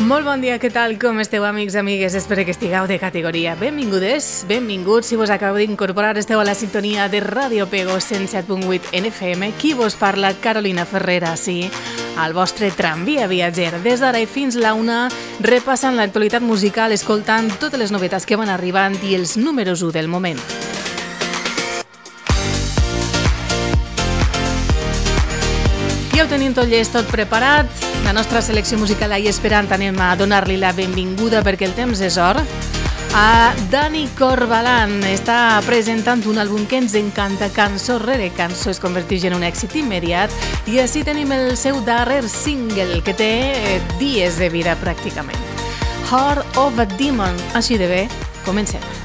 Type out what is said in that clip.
Molt bon dia, què tal? Com esteu, amics, amigues? Espero que estigueu de categoria. Benvingudes, benvinguts. Si vos acabeu d'incorporar, esteu a la sintonia de Ràdio Pego 107.8 NFM. Qui vos parla? Carolina Ferrera, sí, el vostre tramvia viatger. Des d'ara i fins la 1, repassant l'actualitat musical, escoltant totes les novetats que van arribant i els números 1 del moment. Ja ho tenim tot llest, tot preparat. La nostra selecció musical ahí esperant, anem a donar-li la benvinguda perquè el temps és or. A Dani Corbalan està presentant un àlbum que ens encanta, cançó rere cançó es converteix en un èxit immediat i així tenim el seu darrer single que té dies de vida pràcticament. Heart of a Demon, així de bé, comencem.